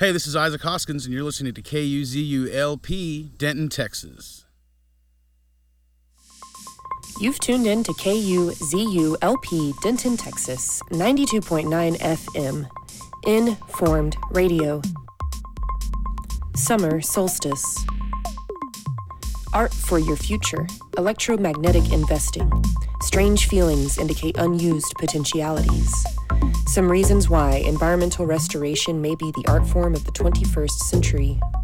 Hey, this is Isaac Hoskins, and you're listening to KUZU-LP, Denton, Texas. You've tuned in to KUZU-LP, Denton, Texas, 92.9 FM, Informed Radio. Summer Solstice. Art for your future, electromagnetic investing. Strange feelings indicate unused potentialities. Some reasons why environmental restoration may be the art form of the 21st century.